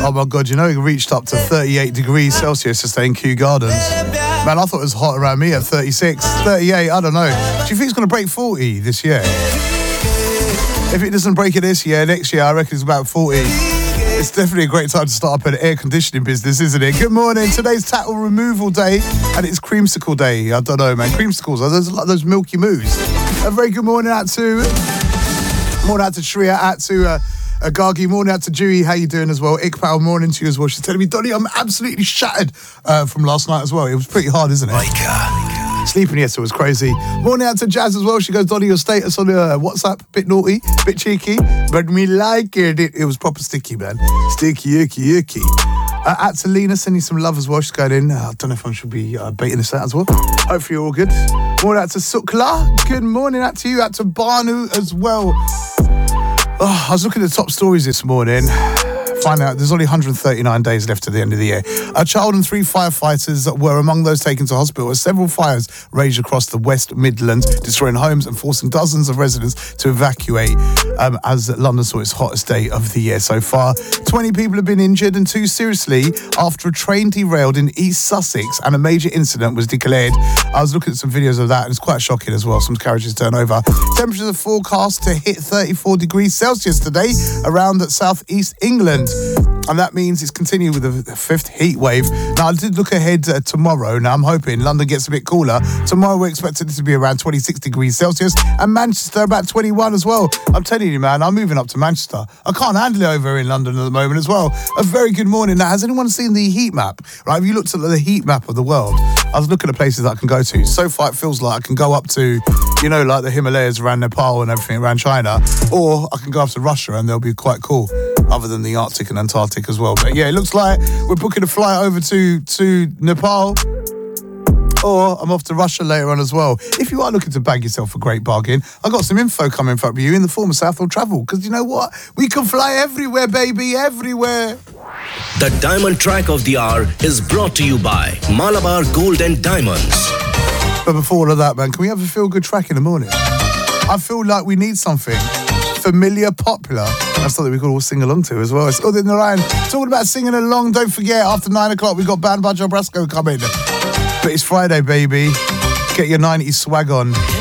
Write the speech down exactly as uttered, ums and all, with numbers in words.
Oh my God, you know it reached up to thirty-eight degrees Celsius to stay in Kew Gardens. Man, I thought it was hot around me at thirty-six, thirty-eight, I don't know. Do you think it's going to break forty this year? If it doesn't break it this year, next year I reckon it's about forty. It's definitely a great time to start up an air conditioning business, isn't it? Good morning. Today's Tattle Removal Day and it's Creamsicle Day. I don't know, man. Creamsicles, are those like those milky moos? A very good morning out to morning out to Shreya, out to uh, uh, Gargi, morning out to Dewey. How you doing as well? Iqbal, morning to you as well. She's telling me, Donny, I'm absolutely shattered uh, from last night as well. It was pretty hard, isn't it? Micah. Sleeping yesterday was crazy. Morning out to Jazz as well. She goes, Donny, your status on uh, WhatsApp, bit naughty, bit cheeky, but me like it. It, it was proper sticky, man. Sticky, icky, icky. Uh, out to Lena, sending some love as well. She's going in. Uh, I don't know if I should be uh, baiting this out as well. Hopefully you're all good. Morning out to Sukla. Good morning out to you. Out to Banu as well. Oh, I was looking at the top stories this morning. Find out there's only one hundred thirty-nine days left to the end of the year. A child and three firefighters were among those taken to hospital as several fires raged across the West Midlands, destroying homes and forcing dozens of residents to evacuate um, as London saw its hottest day of the year so far. twenty people have been injured and two seriously after a train derailed in East Sussex and a major incident was declared. I was looking at some videos of that and it's quite shocking as well. Some carriages turn over. Temperatures are forecast to hit thirty-four degrees Celsius today around South East England. And that means it's continuing with a fifth heat wave. Now, I did look ahead uh, tomorrow. Now, I'm hoping London gets a bit cooler. Tomorrow, we're expecting it to be around twenty-six degrees Celsius and Manchester about twenty-one as well. I'm telling you, man, I'm moving up to Manchester. I can't handle it over in London at the moment as well. A very good morning. Now, has anyone seen the heat map? Right, have you looked at the heat map of the world? I was looking at places that I can go to. So far, it feels like I can go up to, you know, like the Himalayas around Nepal and everything around China, or I can go up to Russia and they'll be quite cool, other than the Arctic and Antarctic as well. But yeah, it looks like we're booking a flight over to, to Nepal, or I'm off to Russia later on as well. If you are looking to bag yourself a great bargain, I've got some info coming for you in the form of Southall Travel, because you know what? We can fly everywhere, baby, everywhere. The Diamond Track of the Hour is brought to you by Malabar Gold and Diamonds. But before all of that, man, can we have a feel-good track in the morning? I feel like we need something familiar, popular. That's something we could all sing along to as well. It's all in the Ryan. Talking about singing along, don't forget, after nine o'clock, we've got Band by Joe Brasco coming. But it's Friday, baby. Get your nineties swag on.